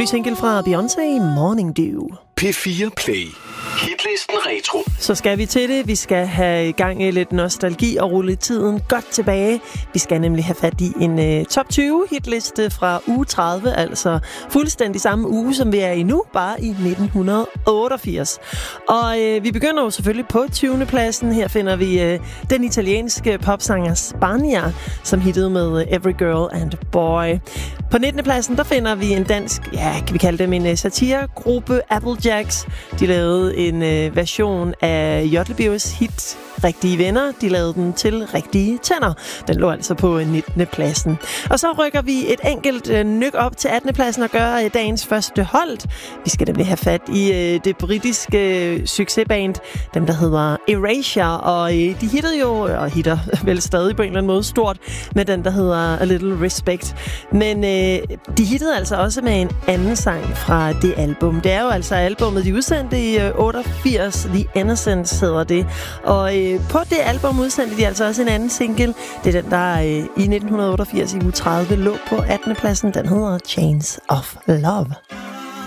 Ny single fra Beyoncé, Morning Dew. P4 Play. Hitlisten Retro. Så skal vi til det. Vi skal have gang i lidt nostalgi og rulle tiden godt tilbage. Vi skal nemlig have fat i en top 20 hitliste fra uge 30, altså fuldstændig samme uge, som vi er i nu, bare i 1988. Og vi begynder jo selvfølgelig på 20. pladsen. Her finder vi den italienske popsanger Spagna, som hittede med Every Girl and Boy. På 19. pladsen, der finder vi en dansk, kan vi kalde dem en satiregruppe, Applejacks. De lavede en version af Jodlebios hit Rigtige Venner. De lavede den til Rigtige Tænder. Den lå altså på 19. pladsen. Og så rykker vi et enkelt nyk op til 18. pladsen og gør dagens første hold. Vi skal nemlig have fat i det britiske succesband, dem der hedder Erasure, og de hittede jo, og hitter vel stadig på en eller anden måde stort, med den der hedder A Little Respect. Men de hittede altså også med en anden sang fra det album. Det er jo altså albummet, de udsendte i 88, The Innocence hedder det. Og på det album udsendte de altså også en anden single. Det er den, der i 1988 i uge 30 lå på 18. pladsen. Den hedder Chains of Love.